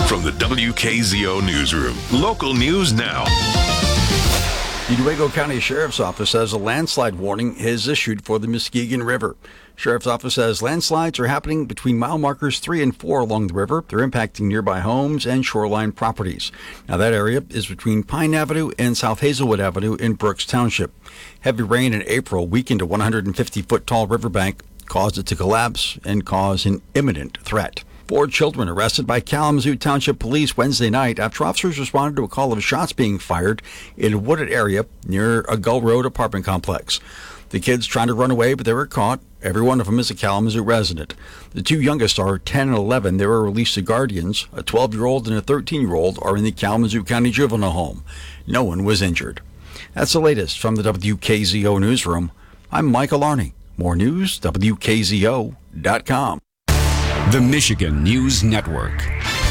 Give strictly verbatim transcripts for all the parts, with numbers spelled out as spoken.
From the W K Z O Newsroom, local news now. The Newaygo County Sheriff's Office says a landslide warning is issued for the Muskegon River. Sheriff's Office says landslides are happening between mile markers three and four along the river. They're impacting nearby homes and shoreline properties. Now, that area is between Pine Avenue and South Hazelwood Avenue in Brooks Township. Heavy rain in April weakened a one hundred fifty foot tall riverbank, caused it to collapse and cause an imminent threat. Four children arrested by Kalamazoo Township Police Wednesday night after officers responded to a call of shots being fired in a wooded area near a Gull Road apartment complex. The kids trying to run away, but they were caught. Every one of them is a Kalamazoo resident. The two youngest are ten and eleven. They were released to guardians. A twelve-year-old and a thirteen-year-old are in the Kalamazoo County Juvenile Home. No one was injured. That's the latest from the W K Z O Newsroom. I'm Michael Arney. More news, W K Z O dot com. The Michigan News Network.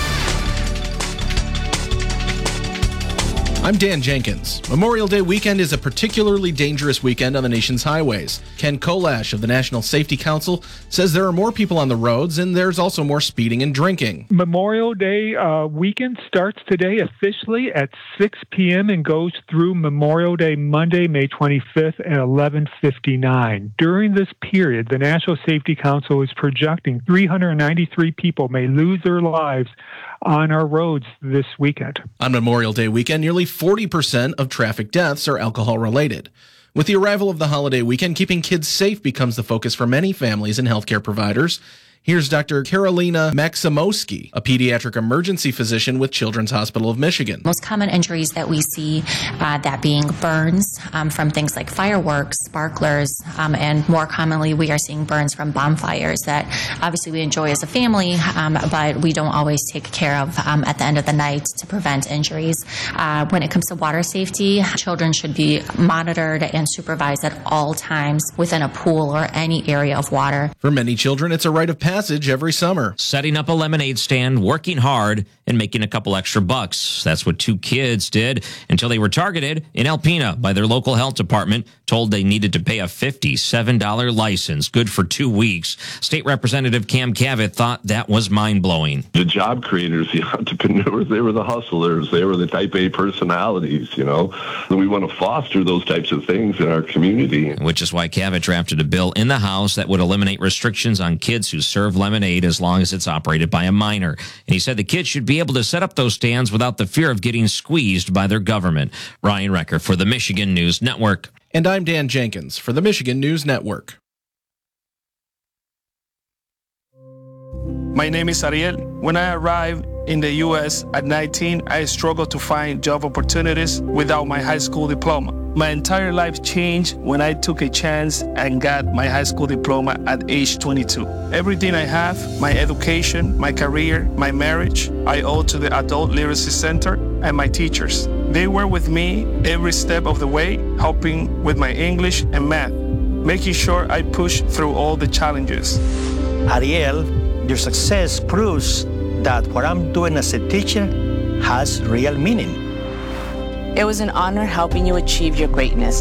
I'm Dan Jenkins. Memorial Day weekend is a particularly dangerous weekend on the nation's highways. Ken Kolash of the National Safety Council says there are more people on the roads and there's also more speeding and drinking. Memorial Day uh, weekend starts today officially at six p.m. and goes through Memorial Day Monday, May twenty-fifth at eleven fifty-nine. During this period, the National Safety Council is projecting three hundred ninety-three people may lose their lives on our roads this weekend. On Memorial Day weekend, nearly forty percent of traffic deaths are alcohol-related. With the arrival of the holiday weekend, keeping kids safe becomes the focus for many families and healthcare providers. Here's Doctor Karolina Maximowski, a pediatric emergency physician with Children's Hospital of Michigan. Most common injuries that we see, uh, that being burns um, from things like fireworks, sparklers, um, and more commonly we are seeing burns from bonfires that obviously we enjoy as a family, um, but we don't always take care of um, at the end of the night to prevent injuries. Uh, when it comes to water safety, children should be monitored and supervised at all times within a pool or any area of water. For many children, it's a rite of passage every summer. Setting up a lemonade stand, working hard, and making a couple extra bucks. That's what two kids did until they were targeted in Alpena by their local health department, told they needed to pay a fifty-seven dollars license, good for two weeks. State Representative Cam Cavett thought that was mind-blowing. The job creators, the entrepreneurs, they were the hustlers. They were the type A personalities, you know. And we want to foster those types of things in our community. Which is why Cavett drafted a bill in the House that would eliminate restrictions on kids who serve lemonade as long as it's operated by a minor. And he said the kids should be able to set up those stands without the fear of getting squeezed by their government. Ryan Recker for the Michigan News Network. And I'm Dan Jenkins for the Michigan News Network. My name is Ariel. When I arrived in the U S at nineteen, I struggled to find job opportunities without my high school diploma. My entire life changed when I took a chance and got my high school diploma at age twenty-two. Everything I have, my education, my career, my marriage, I owe to the Adult Literacy Center and my teachers. They were with me every step of the way, helping with my English and math, making sure I push through all the challenges. Ariel, your success proves that what I'm doing as a teacher has real meaning. It was an honor helping you achieve your greatness.